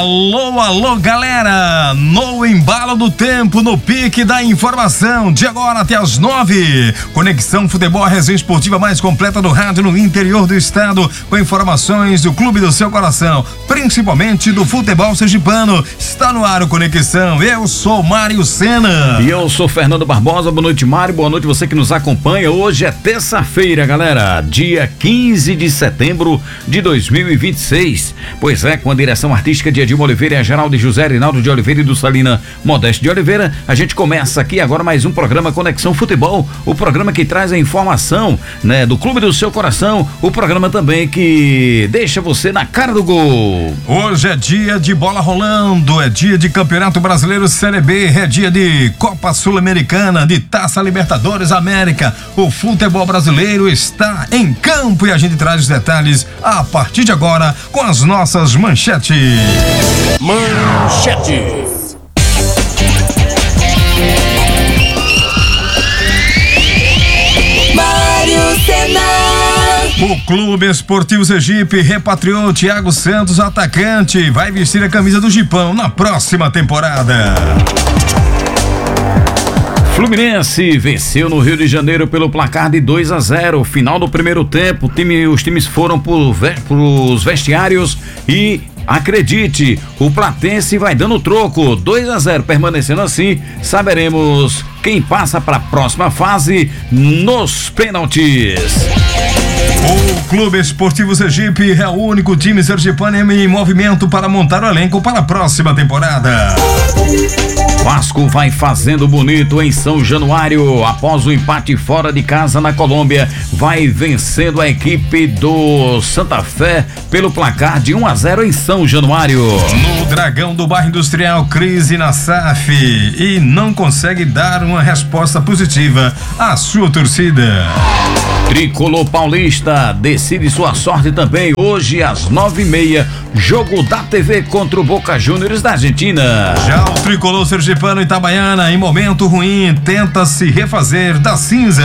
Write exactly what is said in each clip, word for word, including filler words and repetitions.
Alô, alô, galera! No embalo do tempo, no pique da informação, de agora até as nove. Conexão Futebol, a resenha esportiva mais completa do rádio no interior do estado, com informações do clube do seu coração, principalmente do futebol sergipano. Está no ar o Conexão. Eu sou Mário Sena. E eu sou Fernando Barbosa. Boa noite, Mário. Boa noite você que nos acompanha. Hoje é terça-feira, galera, dia quinze de setembro de dois mil e vinte e seis. Pois é, com a direção artística de Edilma Oliveira e a geral de José Rinaldo de Oliveira e do Salina Modesto de Oliveira, a gente começa aqui agora mais um programa Conexão Futebol, o programa que traz a informação, né, do clube do seu coração, o programa também que deixa você na cara do gol. Hoje é dia de bola rolando, é dia de Campeonato Brasileiro Série B, é dia de Copa Sul-Americana, de Taça Libertadores América. O futebol brasileiro está em campo e a gente traz os detalhes a partir de agora com as nossas manchetes. Manchetes. Mário Sena. O Clube Esportivo Sergipe repatriou Thiago Santos, atacante, vai vestir a camisa do Gipão na próxima temporada. Fluminense venceu no Rio de Janeiro pelo placar de dois a zero. Final do primeiro tempo, time, os times foram para os vestiários e, acredite, o Platense vai dando troco. dois a zero, permanecendo assim, saberemos quem passa para a próxima fase nos pênaltis. O Clube Esportivo Sergipe é o único time sergipano em movimento para montar o elenco para a próxima temporada. Vasco vai fazendo bonito em São Januário. Após o empate fora de casa na Colômbia, vai vencendo a equipe do Santa Fé pelo placar de um a zero em São Januário. No Dragão do Bairro Industrial, crise na S A F e não consegue dar uma resposta positiva à sua torcida. Tricolor Paulista decide sua sorte também hoje às nove e meia, jogo da T V contra o Boca Juniors da Argentina. Já o Tricolor Sergipano Itabaiana, em momento ruim, tenta se refazer das cinzas.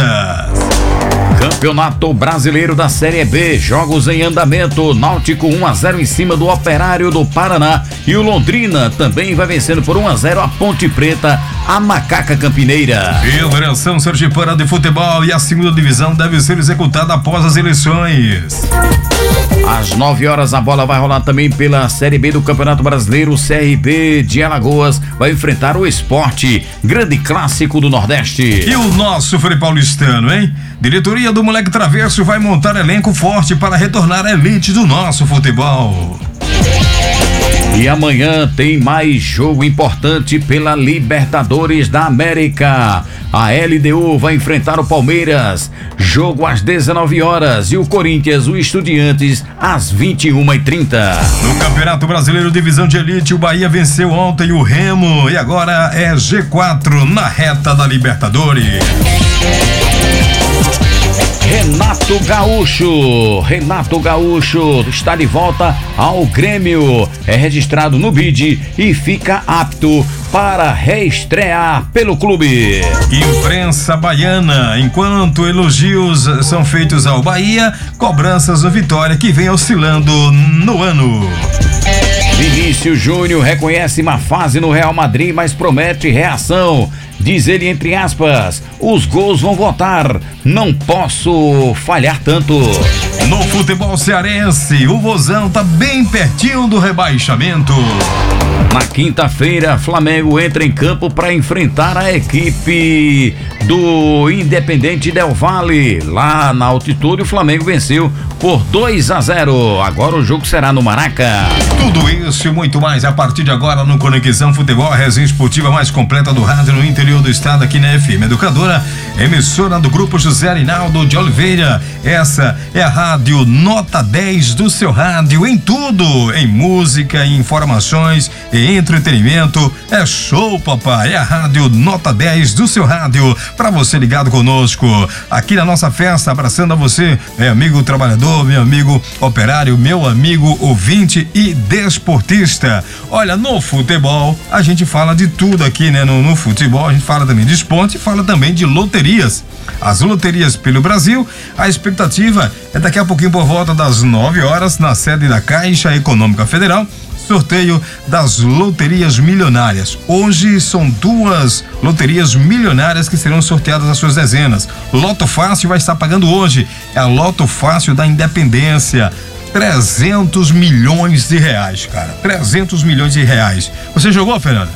Campeonato Brasileiro da Série B, jogos em andamento. Náutico um a zero em cima do Operário do Paraná e o Londrina também vai vencendo por um a zero a Ponte Preta, a Macaca Campineira. Federação Sergipana de Futebol e a segunda divisão deve ser executada após as eleições. Às nove horas a bola vai rolar também pela Série B do Campeonato Brasileiro. O C R B de Alagoas vai enfrentar o Sport, grande clássico do Nordeste. E o nosso Frei Paulistano, hein? Diretoria do Moleque Travesso vai montar elenco forte para retornar à elite do nosso futebol. E amanhã tem mais jogo importante pela Libertadores da América. A L D U vai enfrentar o Palmeiras, jogo às dezenove horas, e o Corinthians, o Estudiantes, às vinte e uma e trinta. No Campeonato Brasileiro Divisão de Elite, o Bahia venceu ontem o Remo e agora é G quatro na reta da Libertadores. Renato Gaúcho, Renato Gaúcho está de volta ao Grêmio, é registrado no B I D e fica apto para reestrear pelo clube. Imprensa baiana, enquanto elogios são feitos ao Bahia, cobranças do Vitória que vem oscilando no ano. Vinícius Júnior reconhece má fase no Real Madrid, mas promete reação. Diz ele, entre aspas, os gols vão voltar, não posso falhar tanto. No futebol cearense, o Vozão tá bem pertinho do rebaixamento. Na quinta-feira, Flamengo entra em campo para enfrentar a equipe do Independente Del Valle. Lá na altitude, o Flamengo venceu por dois a zero. Agora o jogo será no Maraca. Tudo isso e muito mais a partir de agora no Conexão Futebol, a resenha esportiva mais completa do rádio no interior do estado, aqui na F M Educadora, emissora do Grupo José Rinaldo de Oliveira. Essa é a rádio nota dez do seu rádio, em tudo, em música, em informações e entretenimento. É show, papai, é a rádio nota dez do seu rádio, pra você ligado conosco aqui na nossa festa, abraçando a você, meu amigo trabalhador, meu amigo operário, meu amigo ouvinte e desportista. Olha, no futebol a gente fala de tudo aqui, né? No, no futebol a gente fala também de esporte e fala também de loterias. As loterias pelo Brasil, a expectativa é daqui a pouquinho por volta das nove horas na sede da Caixa Econômica Federal. sorteio das loterias milionárias. Hoje são duas loterias milionárias que serão sorteadas as suas dezenas. Loto Fácil vai estar pagando hoje. É a Loto Fácil da Independência. trezentos milhões de reais, cara. trezentos milhões de reais. Você jogou, Fernanda?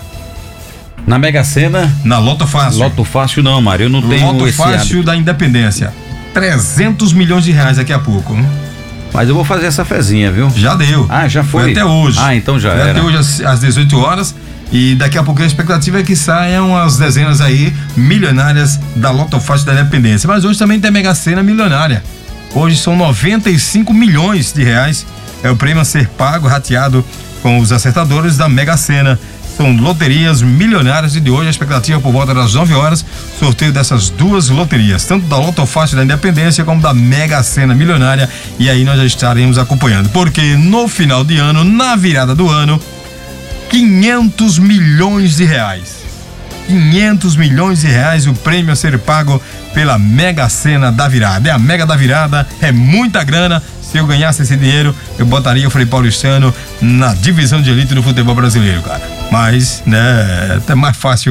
Na Mega Sena? Na Loto Fácil. Loto Fácil não, Mário. Eu não tenho Loto esse Fácil hábito. da Independência. trezentos milhões de reais daqui a pouco. Mas eu vou fazer essa fezinha, viu? Já deu. Ah, já foi? Foi até hoje. Ah, então já foi era. Até hoje às, às dezoito horas. E daqui a pouco a expectativa é que saiam as dezenas aí milionárias da Loto Fácil da Independência. Mas hoje também tem a Mega Sena milionária. Hoje são noventa e cinco milhões de reais. É o prêmio a ser pago, rateado com os acertadores da Mega Sena. São loterias milionárias e de hoje a expectativa por volta das nove horas, sorteio dessas duas loterias, tanto da Loto Fácil da Independência como da Mega Sena milionária, e aí nós já estaremos acompanhando, porque no final de ano, na virada do ano, quinhentos milhões de reais. quinhentos milhões de reais o prêmio a ser pago pela Mega Sena da virada. É a Mega da virada, é muita grana. Se eu ganhasse esse dinheiro, eu botaria o Frei Paulistano na divisão de elite do futebol brasileiro, cara. Mas, né, é mais fácil,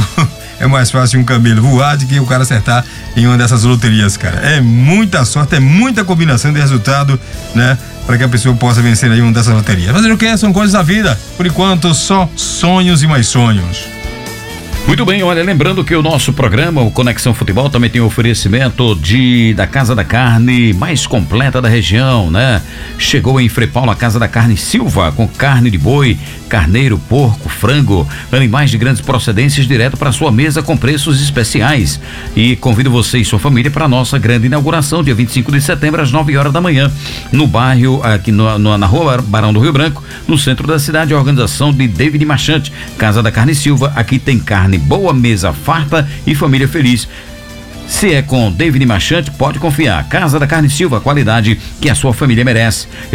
é mais fácil um camelo voar do que o cara acertar em uma dessas loterias, cara. É muita sorte, é muita combinação de resultado, né, para que a pessoa possa vencer aí uma dessas loterias. Mas o que? São coisas da vida. Por enquanto, só sonhos e mais sonhos. Muito bem, olha, lembrando que o nosso programa, o Conexão Futebol, também tem oferecimento de da Casa da Carne mais completa da região, né? Chegou em Frei Paulo a Casa da Carne Silva, com carne de boi, carneiro, porco, frango, animais de grandes procedências direto para sua mesa com preços especiais. E convido você e sua família para a nossa grande inauguração, dia vinte e cinco de setembro, às nove horas da manhã, no bairro, aqui no, no, na rua Barão do Rio Branco, no centro da cidade, a organização de David Machante. Casa da Carne Silva, aqui tem carne boa, mesa farta e família feliz. Se é com David Machante, pode confiar. Casa da Carne Silva, qualidade que a sua família merece.